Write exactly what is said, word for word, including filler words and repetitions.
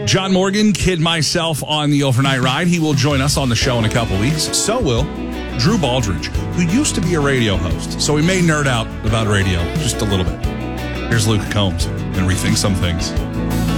John Morgan, kid myself on the overnight ride. He will join us on the show in a couple weeks. So will Drew Baldridge, who used to be a radio host. So we may nerd out about radio just a little bit. Here's Luke Combs and rethink some things.